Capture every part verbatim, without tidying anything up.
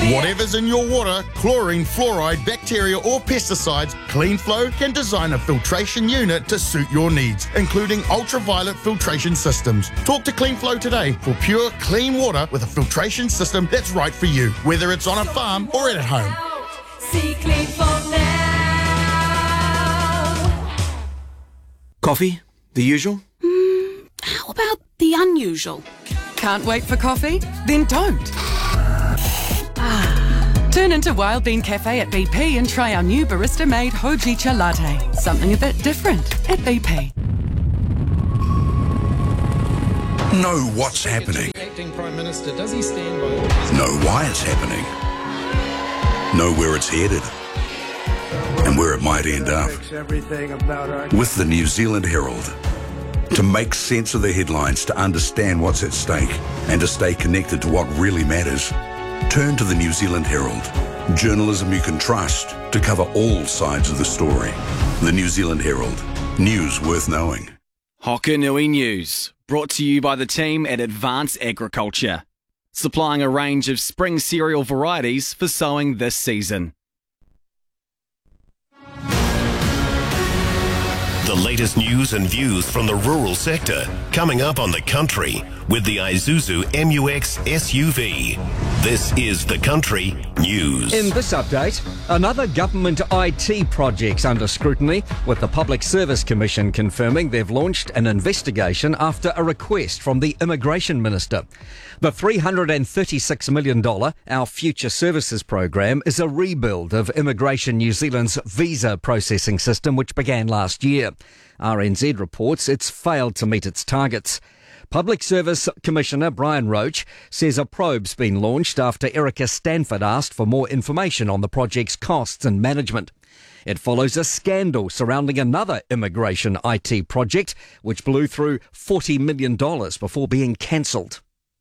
Whatever's in your water, chlorine, fluoride, bacteria or pesticides, CleanFlow can design a filtration unit to suit your needs, including ultraviolet filtration systems. Talk to CleanFlow today for pure, clean water with a filtration system that's right for you, whether it's on a farm or at home. See CleanFlow now. Coffee? The usual? Mm, how about the unusual? Can't wait for coffee? Then don't. Ah, turn into Wild Bean Cafe at B P and try our new barista-made Hojicha latte. Something a bit different at B P. Know what's happening. Acting Prime Minister, does he stand by? Know why it's happening. Know where it's headed. And where it might end up. With the New Zealand Herald. To make sense of the headlines, to understand what's at stake, and to stay connected to what really matters, turn to the New Zealand Herald. Journalism you can trust to cover all sides of the story. The New Zealand Herald. News worth knowing. Hokanui News, brought to you by the team at Advanced Agriculture, supplying a range of spring cereal varieties for sowing this season. The latest news and views from the rural sector coming up on The Country with the Isuzu M U X S U V. This is The Country News. In this update, another government I T project's under scrutiny, with the Public Service Commission confirming they've launched an investigation after a request from the Immigration Minister. The three hundred thirty-six million dollars Our Future Services program is a rebuild of Immigration New Zealand's visa processing system, which began last year. R N Z reports it's failed to meet its targets. Public Service Commissioner Brian Roach says a probe's been launched after Erica Stanford asked for more information on the project's costs and management. It follows a scandal surrounding another immigration I T project, which blew through forty million dollars before being cancelled.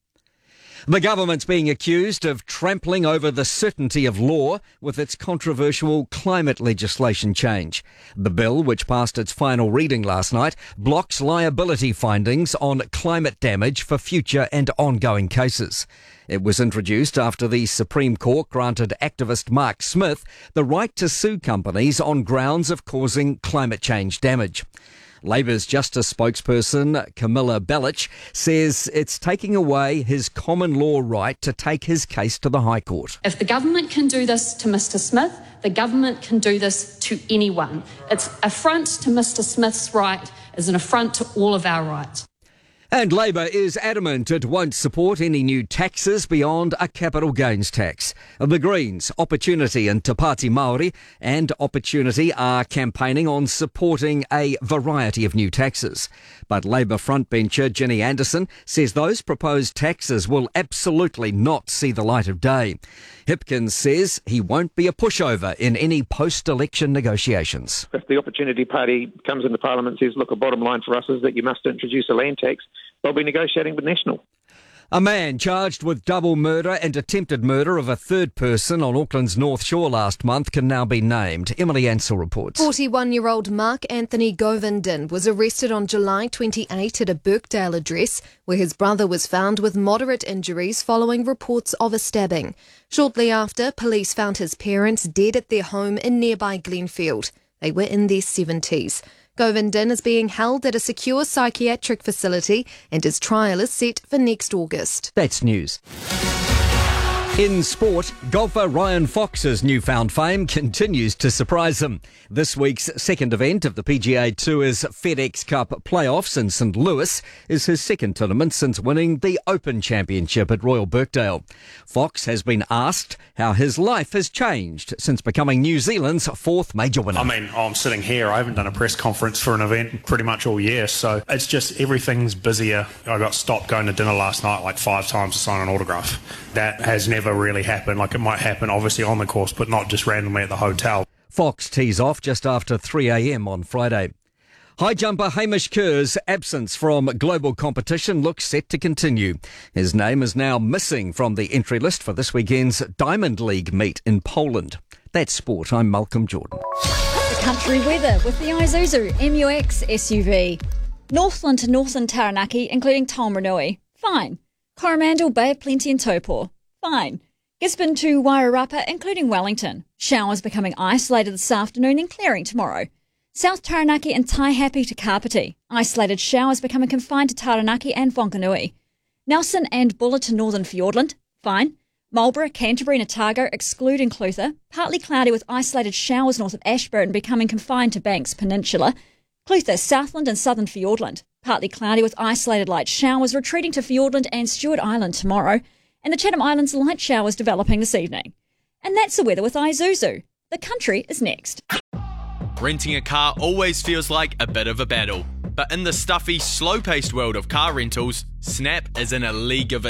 The government's being accused of trampling over the certainty of law with its controversial climate legislation change. The bill, which passed its final reading last night, blocks liability findings on climate damage for future and ongoing cases. It was introduced after the Supreme Court granted activist Mark Smith the right to sue companies on grounds of causing climate change damage. Labour's Justice spokesperson Camilla Bellich says it's taking away his common law right to take his case to the High Court. If the government can do this to Mr Smith, the government can do this to anyone. It's affront to Mr Smith's right is an affront to all of our rights. And Labour is adamant it won't support any new taxes beyond a capital gains tax. The Greens, Opportunity and Te Pāti Māori and Opportunity are campaigning on supporting a variety of new taxes. But Labour frontbencher Ginny Anderson says those proposed taxes will absolutely not see the light of day. Hipkins says he won't be a pushover in any post-election negotiations. If the Opportunity Party comes into Parliament and says, look, a bottom line for us is that you must introduce a land tax, they'll be negotiating with National. A man charged with double murder and attempted murder of a third person on Auckland's North Shore last month can now be named. Emily Ansell reports. forty-one-year-old Mark Anthony Govindan was arrested on July twenty-eighth at a Birkdale address where his brother was found with moderate injuries following reports of a stabbing. Shortly after, police found his parents dead at their home in nearby Glenfield. They were in their seventies. Govindan is being held at a secure psychiatric facility and his trial is set for next August. That's news. In sport, golfer Ryan Fox's newfound fame continues to surprise him. This week's second event of the P G A Tour's FedEx Cup playoffs in Saint Louis is his second tournament since winning the Open Championship at Royal Birkdale. Fox has been asked how his life has changed since becoming New Zealand's fourth major winner. I mean, I'm sitting here, I haven't done a press conference for an event pretty much all year, so it's just everything's busier. I got stopped going to dinner last night like five times to sign an autograph. That has never really happened. Like, it might happen obviously on the course, but not just randomly at the hotel. Fox tees off just after three a.m. on Friday. High jumper Hamish Kerr's absence from global competition looks set to continue. His name is now missing from the entry list for this weekend's Diamond League meet in Poland. That's sport. I'm Malcolm Jordan. The country weather with the Isuzu M U X S U V. Northland to northern Taranaki, including Taumarunui. Fine. Coromandel, Bay of Plenty and Taupo. Fine. Gisborne to Wairarapa, including Wellington. Showers becoming isolated this afternoon and clearing tomorrow. South Taranaki and Taihape to Kapiti. Isolated showers becoming confined to Taranaki and Whanganui. Nelson and Buller to Northern Fiordland. Fine. Marlborough, Canterbury and Otago, excluding Clutha. Partly cloudy with isolated showers north of Ashburton becoming confined to Banks Peninsula. Clutha, Southland and Southern Fiordland. Partly cloudy with isolated light showers retreating to Fiordland and Stewart Island tomorrow. And the Chatham Islands light showers developing this evening. And that's the weather with Isuzu. The country is next. Renting a car always feels like a bit of a battle. But in the stuffy, slow-paced world of car rentals, Snap is in a league of